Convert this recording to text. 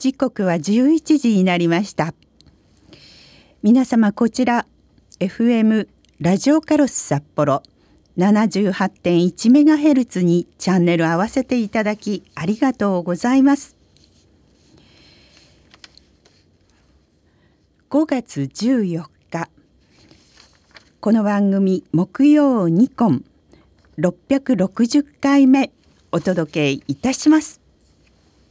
時刻は11時になりました。皆様、こちら FM ラジオカロス札幌 78.1MHz にチャンネル合わせていただきありがとうございます。5月14日、この番組木曜ニコン660回目お届けいたします。